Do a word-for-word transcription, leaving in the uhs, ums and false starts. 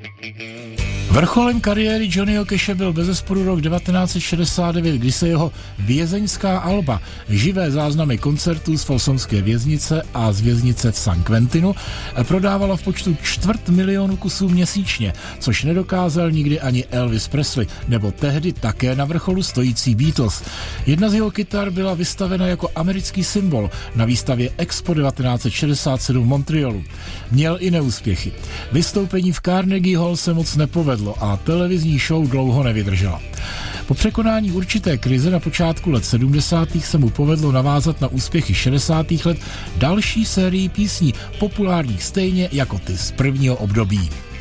Vrcholem kariéry Johnnyho Cashe byl bezesporu rok devatenáct set šedesát devět, kdy se jeho vězeňská alba, živé záznamy koncertů z folsomské věznice a z věznice v San Quentinu, prodávala v počtu čtvrt milionu kusů měsíčně, což nedokázal nikdy ani Elvis Presley, nebo tehdy také na vrcholu stojící Beatles. Jedna z jeho kytar byla vystavena jako americký symbol na výstavě Expo devatenáct set šedesát sedm v Montrealu. Měl i neúspěchy. Vystoupení v Carnegie Hall se moc nepovedlo a televizní show dlouho nevydržela. Po překonání určité krize na počátku let sedmdesátých se mu povedlo navázat na úspěchy šedesátých let další sérii písní, populárních stejně jako ty z prvního období.